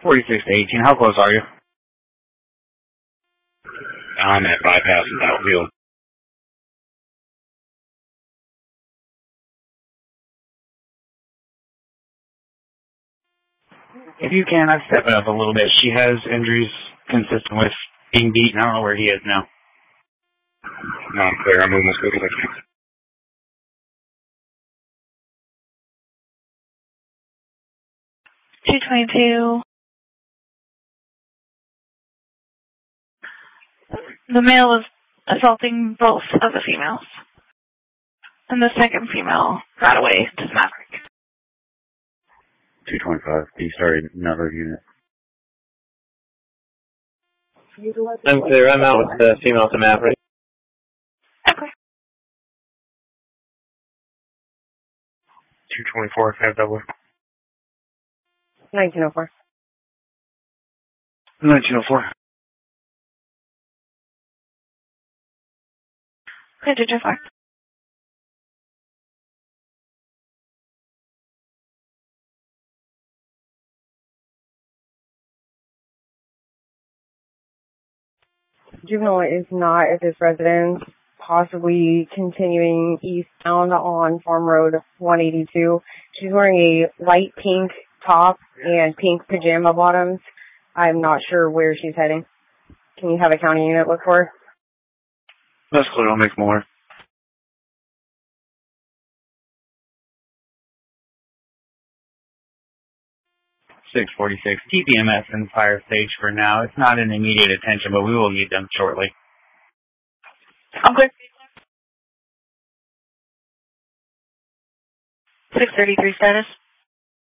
46 to 18. How close are you? I'm at bypass and outfield. If you can, I'd step it up a little bit. She has injuries consistent with being beaten. I don't know where he is now. No, I'm clear. I'm moving as quick as I can. $222. The male was assaulting both of the females. And the second female got away to Maverick. 225. He started another unit. I'm clear. I'm out with the female to Maverick. Okay. 224, 5 double. 1904. 1904. 1904. Juvenile is not at this residence, possibly continuing eastbound on Farm Road 182. She's wearing a light pink top and pink pajama bottoms. I'm not sure where she's heading. Can you have a county unit look for her? That's clear. I'll make more. 646. Keep EMS in fire stage for now. It's not an immediate attention, but we will need them shortly. Okay. 633 status.